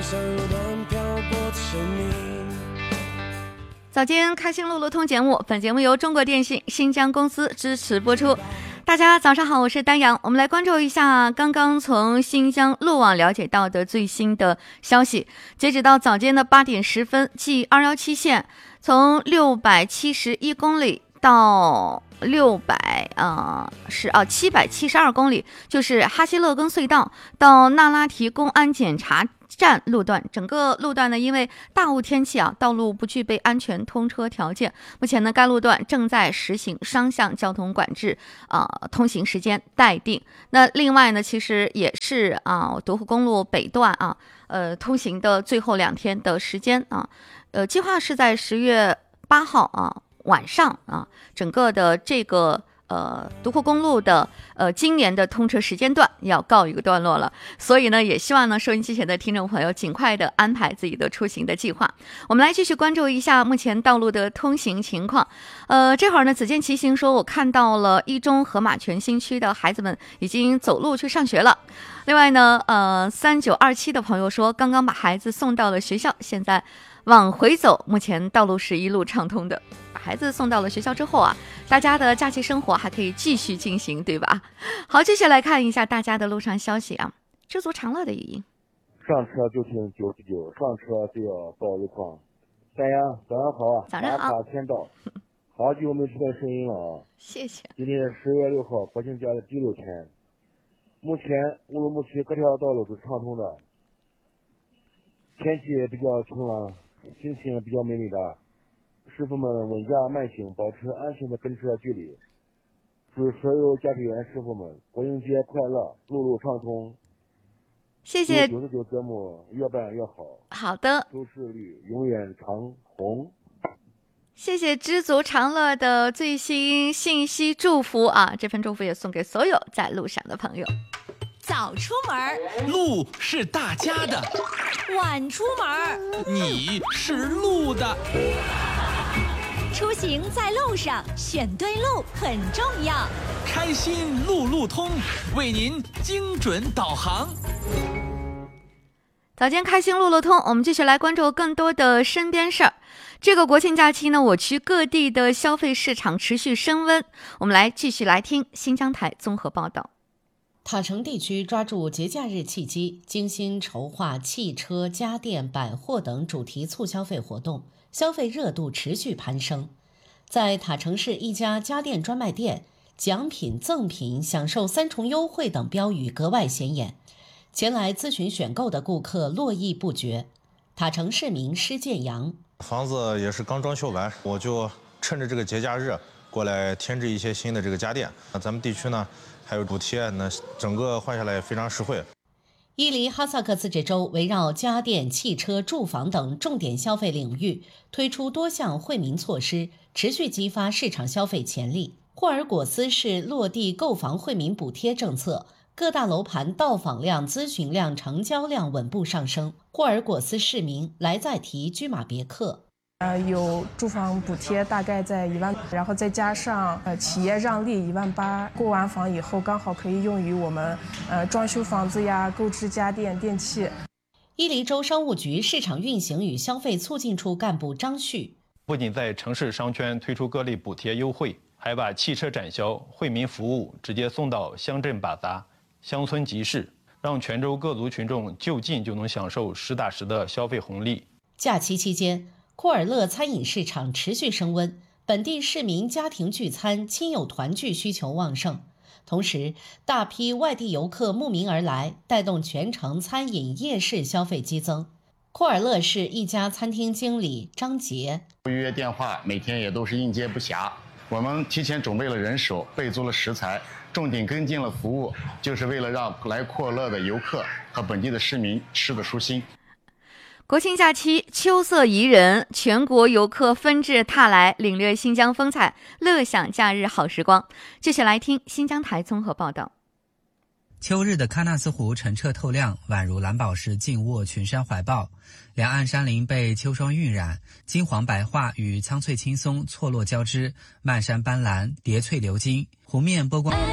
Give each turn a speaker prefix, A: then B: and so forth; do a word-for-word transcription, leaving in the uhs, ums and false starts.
A: 像有段漂泊的生命。
B: 早间开心路路通节目，本节目由中国电信新疆公司支持播出。大家早上好，我是丹阳。我们来关注一下刚刚从新疆路网了解到的最新的消息。截止到早间的八点十分，继二一七线从六百七十一公里到六百呃是啊七百七十二公里，就是哈希勒根隧道到那拉提公安检查站路段，整个路段呢，因为大雾天气啊，道路不具备安全通车条件。目前呢，该路段正在实行双向交通管制，啊、呃，通行时间待定。那另外呢，其实也是啊，独库公路北段啊，呃，通行的最后两天的时间啊，呃，计划是在十月八号啊晚上啊，整个的这个。呃，独库公路的呃今年的通车时间段要告一个段落了，所以呢，也希望呢收音机前的听众朋友尽快的安排自己的出行的计划。我们来继续关注一下目前道路的通行情况。呃，这会儿呢，子健骑行说，我看到了一中河马全新区的孩子们已经走路去上学了。另外呢，呃，三九二七的朋友说，刚刚把孩子送到了学校，现在往回走，目前道路是一路畅通的。把孩子送到了学校之后啊，大家的假期生活还可以继续进行，对吧？好，接下来看一下大家的路上消息啊。知足常乐的语音：
C: 上车就听九十九，上车就要报路况。丹阳，早上好啊！
B: 早上好，
C: 打卡签到，好久没听到声音了啊！
B: 谢谢。
C: 今天是十月六号，国庆假的第六天。目前乌鲁木齐各条道路都畅通的，天气也比较晴朗，心情比较美丽的。师傅们稳驾慢行，保持安全的跟车距离。祝所有驾驶员师傅们国庆节快乐，路路畅通。
B: 谢谢。
C: 九十九节目越办越好。
B: 好的。
C: 收视率永远长红。
B: 谢谢知足常乐的最新信息祝福啊！这份祝福也送给所有在路上的朋友。
D: 早出门，
E: 路是大家的；
D: 晚出门，
E: 你是路的。
D: 出行在路上，选对路很重要。
E: 开心路路通，为您精准导航。
B: 早间开心路路通，我们继续来关注更多的身边事儿。这个国庆假期呢，我区各地的消费市场持续升温。我们来继续来听新疆台综合报道。
F: 塔城地区抓住节假日契机，精心筹划汽车、家电、百货等主题促消费活动，消费热度持续攀升。在塔城市一家家电专卖店，奖品、赠品、享受三重优惠等标语格外显眼，前来咨询选购的顾客络绎不绝。塔城市民施建阳：
G: 房子也是刚装修完，我就趁着这个节假日过来添置一些新的这个家电。咱们地区呢还有补贴，那整个换下来也非常实惠。
F: 伊犁哈萨克自治州围绕家电、汽车、住房等重点消费领域推出多项惠民措施，持续激发市场消费潜力。霍尔果斯市落地购房惠民补贴政策，各大楼盘到访量、咨询量、成交量稳步上升。霍尔果斯市民来在提居马别克。
H: 呃，有住房补贴大概在一万，然后再加上呃企业让利一万八，购完房以后刚好可以用于我们呃装修房子呀、购置家电电器。
F: 伊犁州商务局市场运行与消费促进处干部张旭：
I: 不仅在城市商圈推出各类补贴优惠，还把汽车展销、惠民服务直接送到乡镇把杂、乡村集市，让全州各族群众就近就能享受实打实的消费红利。
F: 假期期间，库尔勒餐饮市场持续升温，本地市民家庭聚餐、亲友团聚需求旺盛，同时大批外地游客慕名而来，带动全城餐饮夜市消费激增。库尔勒市一家餐厅经理张杰：
J: 预约电话每天也都是应接不暇，我们提前准备了人手，备足了食材，重点跟进了服务，就是为了让来库尔勒的游客和本地的市民吃得舒心。
B: 国庆假期秋色宜人，全国游客纷至沓来，领略新疆风采，乐享假日好时光。继续来听新疆台综合报道。
K: 秋日的喀纳斯湖澄澈透亮，宛如蓝宝石紧握群山怀抱，两岸山林被秋霜晕染，金黄白桦与苍翠青松错落交织，漫山斑斓，叠翠流金，湖面波光